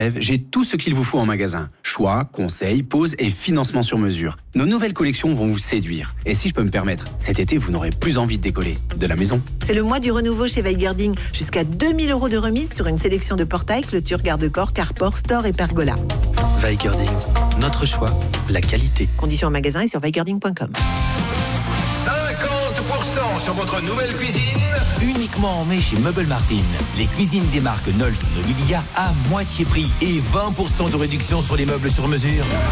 J'ai tout ce qu'il vous faut en magasin. Choix, conseils, pose et financement sur mesure. Nos nouvelles collections vont vous séduire. Et si je peux me permettre, cet été, vous n'aurez plus envie de décoller de la maison. C'est le mois du renouveau chez Weigerding. Jusqu'à 2000 € de remise sur une sélection de portails, clôtures, garde-corps, carport, store et pergola. Weigerding, notre choix, la qualité. Conditions en magasin et sur weigerding.com. 50% sur votre nouvelle cuisine. Uniquement en mai chez Meubles Martin. Les cuisines des marques Nolt ou Nobilia à moitié prix et 20% de réduction sur les meubles sur mesure.